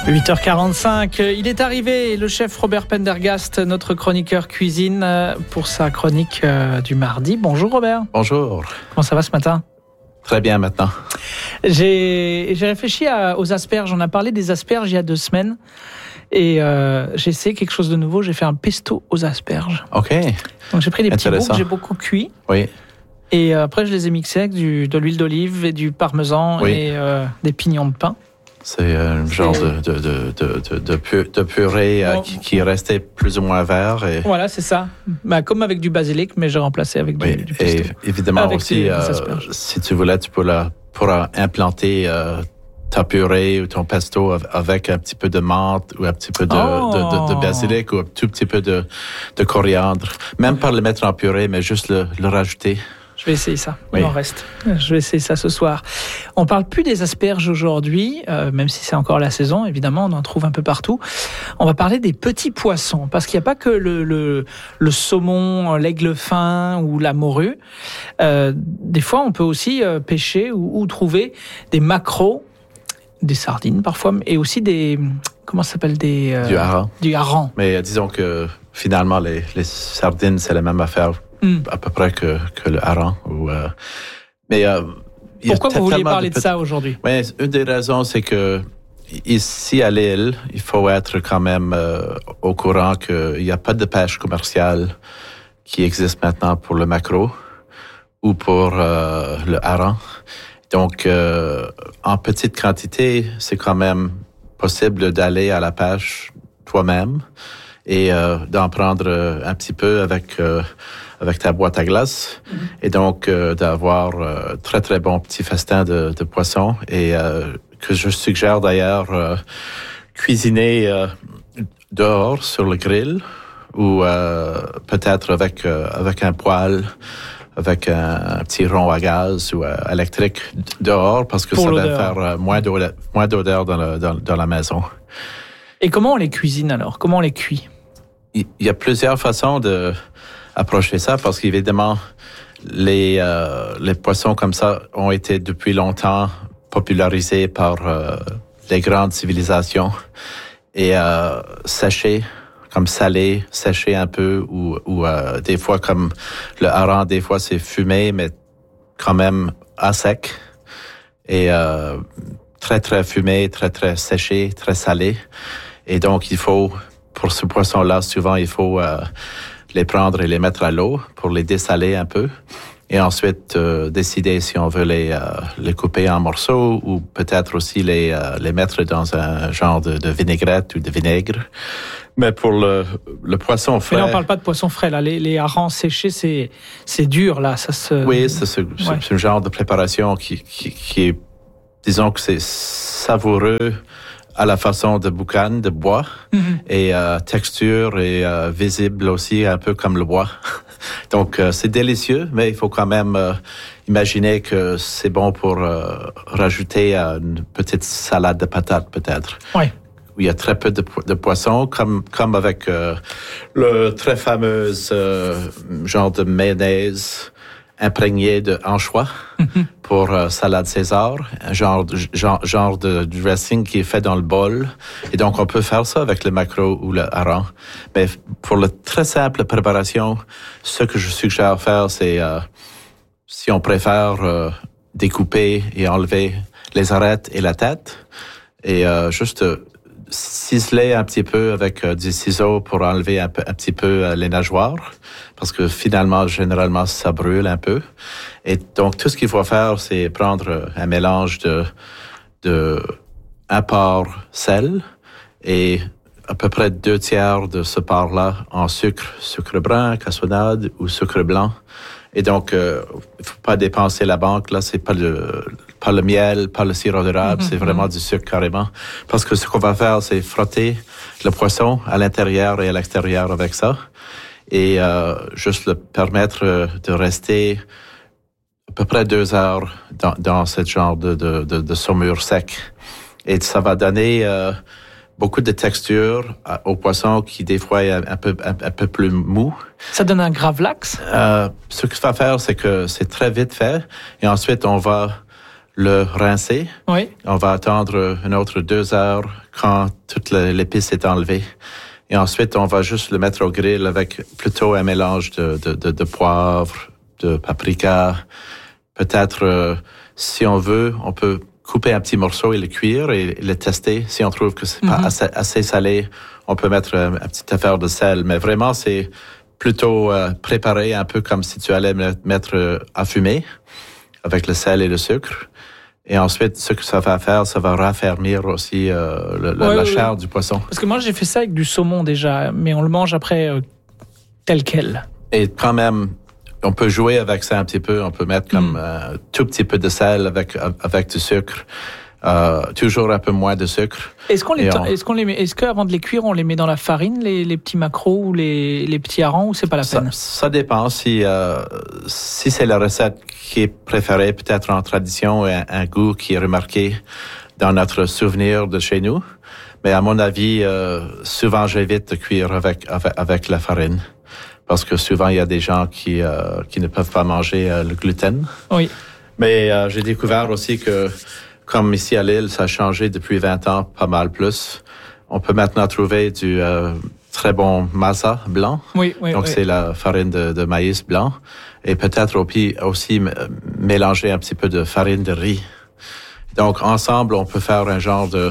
8h45, il est arrivé, le chef Robert Pendergast, notre chroniqueur cuisine, pour sa chronique du mardi. Bonjour Robert. Bonjour. Comment ça va ce matin ? Très bien maintenant. J'ai réfléchi aux asperges, on a parlé des asperges il y a 2 semaines. Et j'ai essayé quelque chose de nouveau, j'ai fait un pesto aux asperges. OK. Donc j'ai pris des petits bouts que j'ai beaucoup cuits. Oui. Et après je les ai mixés avec de l'huile d'olive et du parmesan et des pignons de pain. C'est un genre de purée qui restait plus ou moins vert. Et... Voilà, c'est ça. Comme avec du basilic, mais j'ai remplacé avec du pesto. Et évidemment avec aussi, si tu voulais, tu pourras implanter ta purée ou ton pesto avec un petit peu de menthe ou un petit peu de basilic ou un tout petit peu de coriandre. Même pas le mettre en purée, mais juste le rajouter. Je vais essayer ça, il en reste. Je vais essayer ça ce soir. On parle plus des asperges aujourd'hui, même si c'est encore la saison, évidemment, on en trouve un peu partout. On va parler des petits poissons, parce qu'il n'y a pas que le saumon, l'aigle fin ou la morue. Des fois, on peut aussi pêcher ou trouver des maquereaux, des sardines parfois, et aussi des... Comment ça s'appelle du hareng. Du hareng. Mais disons que finalement, les sardines, c'est la même affaire. À peu près que le hareng. Pourquoi vous vouliez parler de ça aujourd'hui? Oui, une des raisons, c'est que ici à l'île, il faut être quand même au courant qu'il n'y a pas de pêche commerciale qui existe maintenant pour le maquereau ou pour le hareng. Donc, en petite quantité, c'est quand même possible d'aller à la pêche toi-même et d'en prendre un petit peu avec ta boîte à glace et donc d'avoir très très bon petit festin de poissons et que je suggère d'ailleurs cuisiner dehors sur le grill ou peut-être avec un poêle, avec un petit rond à gaz ou électrique dehors parce que ça va faire moins d'odeur dans la maison. Et comment on les cuisine alors? Comment on les cuit? Il y a plusieurs façons d'approcher ça parce qu'évidemment, les poissons comme ça ont été depuis longtemps popularisés par les grandes civilisations et séchés, comme salés, séchés un peu ou des fois comme le hareng, des fois c'est fumé mais quand même à sec et très très fumé, très très séché, très salé et donc il faut pour ce poisson-là, souvent, il faut les prendre et les mettre à l'eau pour les dessaler un peu. Et ensuite, décider si on veut les couper en morceaux ou peut-être aussi les mettre dans un genre de vinaigrette ou de vinaigre. Mais pour le poisson frais... Mais là, on ne parle pas de poisson frais. Là. Les harengs séchés, c'est dur. Là. Ça se... Oui, c'est ce genre de préparation qui est... Disons que c'est savoureux à la façon de boucan, de bois, et texture et visible aussi, un peu comme le bois. Donc, c'est délicieux, mais il faut quand même imaginer que c'est bon pour rajouter une petite salade de patates, peut-être. Oui. Où il y a très peu de poissons, comme avec le très fameux genre de mayonnaise imprégné d'anchois pour salade César, un genre de dressing qui est fait dans le bol. Et donc, on peut faire ça avec le maquereau ou le hareng. Mais pour la très simple préparation, ce que je suggère faire, c'est, si on préfère, découper et enlever les arêtes et la tête et juste ciseler un petit peu avec du ciseau pour enlever un petit peu les nageoires, parce que finalement, généralement, ça brûle un peu. Et donc, tout ce qu'il faut faire, c'est prendre un mélange de un part sel et à peu près 2/3 de ce part-là en sucre brun, cassonade ou sucre blanc. Et donc, il faut pas dépenser la banque, là, c'est pas le miel, pas le sirop d'érable, c'est vraiment du sucre carrément. Parce que ce qu'on va faire, c'est frotter le poisson à l'intérieur et à l'extérieur avec ça. Et juste le permettre de rester à peu près 2 heures dans ce genre de saumure sec. Et ça va donner beaucoup de texture au poisson qui, des fois, est un peu plus mou. Ça donne un gravlax? Ce que ça va faire, c'est que c'est très vite fait. Et ensuite, on va le rincer. Oui. On va attendre une autre 2 heures quand toute l'épice est enlevée. Et ensuite, on va juste le mettre au grill avec plutôt un mélange de poivre, de paprika. Peut-être, si on veut, on peut couper un petit morceau et le cuire et le tester. Si on trouve que c'est pas assez salé, on peut mettre une petite affaire de sel. Mais vraiment, c'est plutôt préparé un peu comme si tu allais mettre à fumer avec le sel et le sucre. Et ensuite, ce que ça va faire, ça va raffermir aussi la chair du poisson. Parce que moi, j'ai fait ça avec du saumon déjà, mais on le mange après tel quel. Et quand même, on peut jouer avec ça un petit peu. On peut mettre comme un tout petit peu de sel avec du sucre. Toujours un peu moins de sucre. Est-ce qu'avant de les cuire, on les met dans la farine, les petits maquereaux ou les petits harengs, ou c'est pas la peine? Ça dépend. Si c'est la recette qui est préférée, peut-être en tradition, et un goût qui est remarqué dans notre souvenir de chez nous. Mais à mon avis, souvent j'évite de cuire avec la farine. Parce que souvent, il y a des gens qui ne peuvent pas manger le gluten. Oui. Mais j'ai découvert aussi que, comme ici à Lille, ça a changé depuis 20 ans, pas mal plus. On peut maintenant trouver du très bon masa blanc. Oui, donc, c'est la farine de maïs blanc. Et peut-être aussi mélanger un petit peu de farine de riz. Donc, ensemble, on peut faire un genre de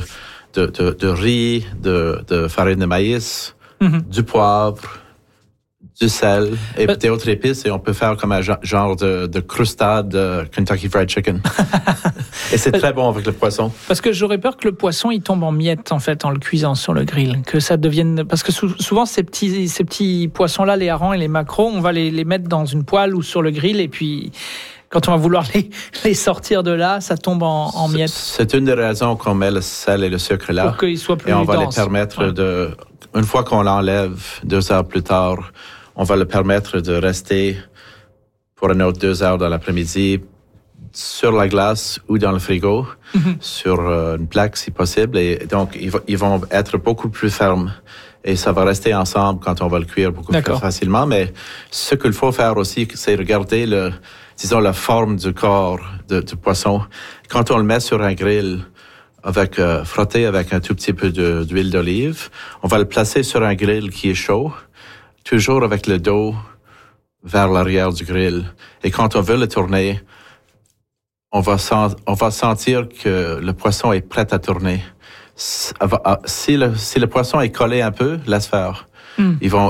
riz, de farine de maïs, du poivre, du sel et d'autres épices, et on peut faire comme un genre de crustade de Kentucky Fried Chicken. Et c'est très bon avec le poisson. Parce que j'aurais peur que le poisson il tombe en miettes en fait en le cuisant sur le grill, que ça devienne, parce que souvent ces petits poissons là, les harengs et les maquereaux, on va les mettre dans une poêle ou sur le grill, et puis quand on va vouloir les sortir de là, ça tombe en miettes. C'est une des raisons qu'on met le sel et le sucre là, pour qu'ils soient plus et on va denses. Les permettre une fois qu'on l'enlève 2 heures plus tard, on va le permettre de rester pour une autre 2 heures dans l'après-midi sur la glace ou dans le frigo, sur une plaque si possible. Et donc, ils vont être beaucoup plus fermes. Et ça va rester ensemble quand on va le cuire beaucoup plus facilement. Mais ce qu'il faut faire aussi, c'est regarder la forme du corps du poisson. Quand on le met sur un grill, frotté avec un tout petit peu d'huile d'olive, on va le placer sur un grill qui est chaud, toujours avec le dos vers l'arrière du grill. Et quand on veut le tourner, on va sentir que le poisson est prêt à tourner. Si le poisson est collé un peu, laisse faire. Ils vont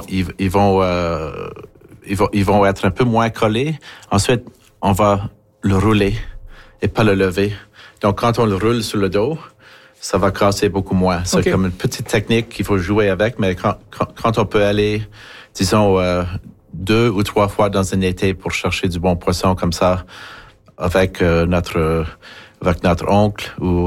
être un peu moins collés. Ensuite, on va le rouler et pas le lever. Donc, quand on le roule sur le dos, ça va casser beaucoup moins. C'est comme une petite technique qu'il faut jouer avec, mais quand on peut aller, disons, 2 ou 3 fois dans un été pour chercher du bon poisson comme ça, avec notre oncle ou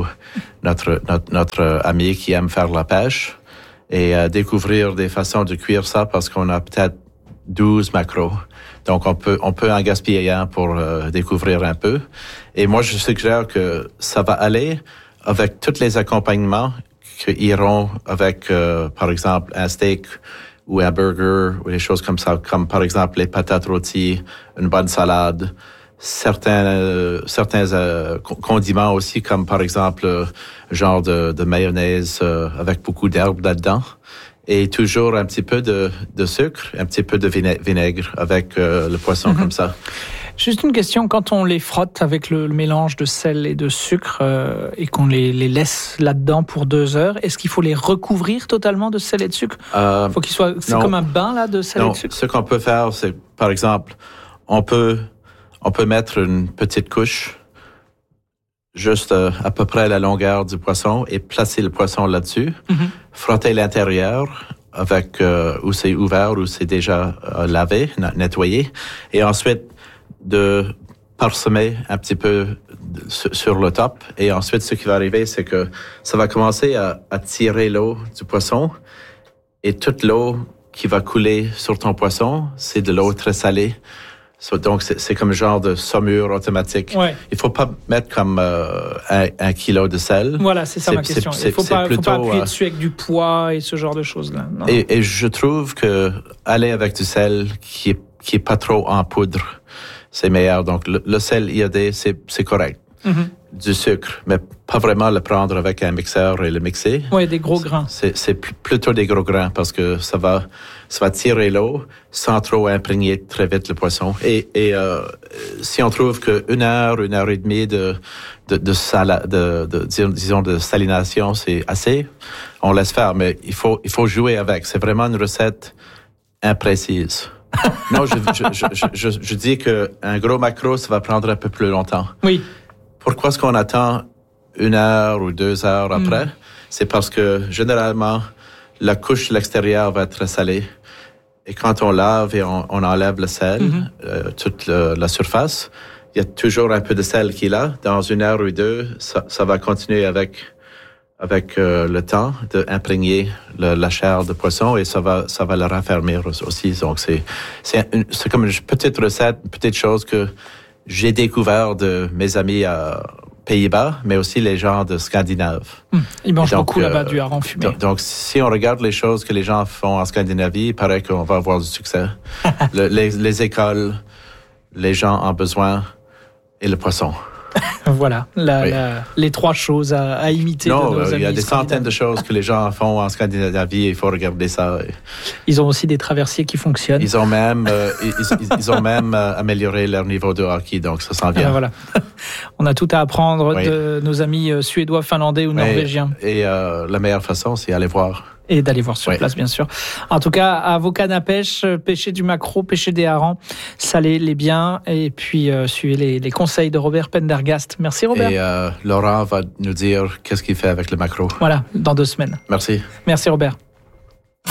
notre ami qui aime faire la pêche, et découvrir des façons de cuire ça, parce qu'on a peut-être 12 maquereaux. Donc, on peut en gaspiller un pour découvrir un peu. Et moi, je suggère que ça va aller avec tous les accompagnements qui iront avec, par exemple, un steak ou un burger ou des choses comme ça, comme par exemple les patates rôties, une bonne salade, certains condiments aussi, comme par exemple genre de mayonnaise avec beaucoup d'herbes là-dedans, et toujours un petit peu de sucre, un petit peu de vinaigre avec le poisson comme ça. Juste une question, quand on les frotte avec le mélange de sel et de sucre et qu'on les laisse là-dedans pour 2 heures, est-ce qu'il faut les recouvrir totalement de sel et de sucre? Faut qu'ils soient, c'est comme un bain là de sel et de sucre? Ce qu'on peut faire, c'est par exemple, on peut mettre une petite couche juste à peu près à la longueur du poisson et placer le poisson là-dessus, frotter l'intérieur avec où c'est ouvert, où c'est déjà lavé, nettoyé, et ensuite de parsemer un petit peu sur le top. Et ensuite, ce qui va arriver, c'est que ça va commencer à tirer l'eau du poisson, et toute l'eau qui va couler sur ton poisson, c'est de l'eau très salée. Donc, c'est comme un genre de saumure automatique. Ouais. Il faut pas mettre comme 1 kilo de sel. Voilà, c'est ça ma question. Il faut pas appuyer dessus avec du poids et ce genre de choses-là. Et je trouve que aller avec du sel qui est pas trop en poudre, c'est meilleur. Donc, le sel iodé, c'est correct. du sucre, mais pas vraiment le prendre avec un mixeur et le mixer. Oui, des gros grains. C'est plutôt des gros grains parce que ça va tirer l'eau sans trop imprégner très vite le poisson. Et si on trouve que 1 heure et demie de salination, c'est assez, on laisse faire. Mais il faut jouer avec. C'est vraiment une recette imprécise. Non, je dis qu'un gros maquereau, ça va prendre un peu plus longtemps. Oui. Pourquoi est-ce qu'on attend 1 heure ou 2 heures après? C'est parce que, généralement, la couche de l'extérieur va être très salée. Et quand on lave et on enlève le sel, toute la surface, il y a toujours un peu de sel qui est là. Dans 1 heure ou 2, ça va continuer avec le temps d'imprégner la chair de poisson et ça va le raffermir aussi. Donc, c'est comme une petite recette, une petite chose que j'ai découvert de mes amis à Pays-Bas, mais aussi les gens de Scandinave. Ils mangent beaucoup là-bas du hareng fumé. Donc, si on regarde les choses que les gens font en Scandinavie, il paraît qu'on va avoir du succès. Les écoles, les gens en besoin et le poisson. Voilà, les 3 choses à imiter de nos amis. Il y a des centaines de choses que les gens font en Scandinavie et il faut regarder ça. Ils ont aussi des traversiers qui fonctionnent. Ils ont même amélioré leur niveau de hockey, donc ça s'en vient. Voilà. On a tout à apprendre de nos amis suédois, finlandais ou norvégiens. Et la meilleure façon, c'est aller voir. Et d'aller voir sur place, bien sûr. En tout cas, à vos cannes à pêche, pêchez du maquereau, pêchez des harengs, salez-les bien, et puis suivez les conseils de Robert Pendergast. Merci Robert. Et Laurent va nous dire qu'est-ce qu'il fait avec le maquereau. Voilà, dans 2 semaines. Merci. Merci Robert.